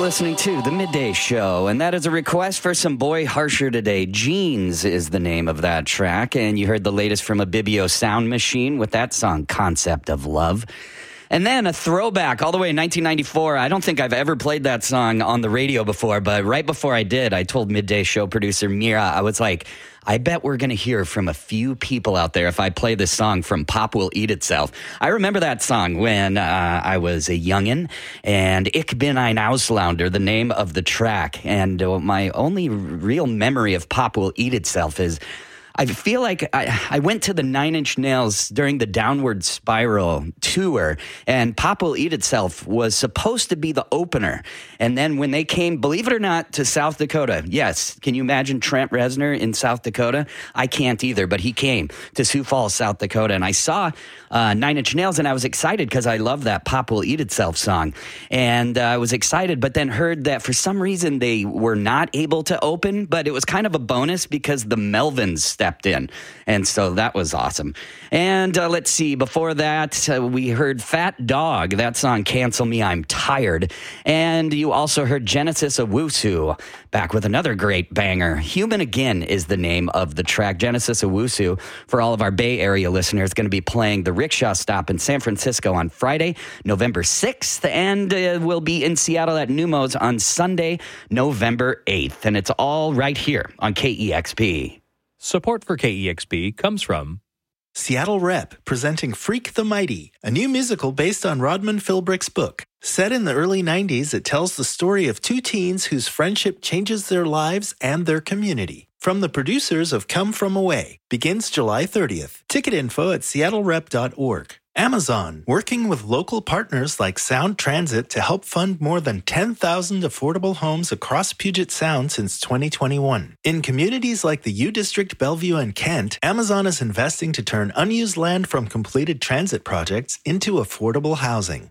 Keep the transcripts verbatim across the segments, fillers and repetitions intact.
listening to The Midday Show, and that is a request for some Boy Harsher today. Jeans is the name of that track, and you heard the latest from Abibio Sound Machine with that song, Concept of Love. And then a throwback all the way in nineteen ninety-four. I don't think I've ever played that song on the radio before, but right before I did, I told Midday Show producer Mira, I was like, I bet we're going to hear from a few people out there if I play this song from Pop Will Eat Itself. I remember that song when uh, I was a youngin', and Ich bin ein Ausländer, the name of the track. And uh, my only real memory of Pop Will Eat Itself is I feel like I, I went to the Nine Inch Nails during the Downward Spiral tour, and Pop Will Eat Itself was supposed to be the opener. And then when they came, believe it or not, to South Dakota, yes, can you imagine Trent Reznor in South Dakota? I can't either, but he came to Sioux Falls, South Dakota, and I saw uh, Nine Inch Nails, and I was excited because I love that Pop Will Eat Itself song. And uh, I was excited, but then heard that for some reason they were not able to open, but it was kind of a bonus because the Melvins stepped in. And so that was awesome. And uh, let's see, before that, uh, we heard Fat Dog, that song, Cancel Me, I'm Tired. And you also heard Genesis Owusu, back with another great banger. Human Again is the name of the track. Genesis Owusu, for all of our Bay Area listeners, going to be playing the Rickshaw Stop in San Francisco on Friday, November sixth, and uh, will be in Seattle at Numos on Sunday, November eighth. And it's all right here on K E X P. Support for K E X P comes from Seattle Rep, presenting Freak the Mighty, a new musical based on Rodman Philbrick's book. Set in the early nineties, it tells the story of two teens whose friendship changes their lives and their community. From the producers of Come From Away, begins July thirtieth. Ticket info at seattle rep dot org. Amazon, working with local partners like Sound Transit to help fund more than ten thousand affordable homes across Puget Sound since twenty twenty-one. In communities like the U District, Bellevue, and Kent, Amazon is investing to turn unused land from completed transit projects into affordable housing.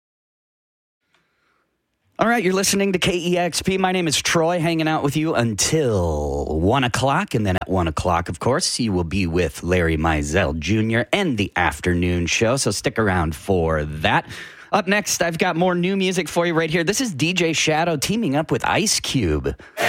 All right, you're listening to K E X P. My name is Troy, hanging out with you until one o'clock. And then at one o'clock, of course, you will be with Larry Mizell Junior and the afternoon show. So stick around for that. Up next, I've got more new music for you right here. This is D J Shadow teaming up with Ice Cube.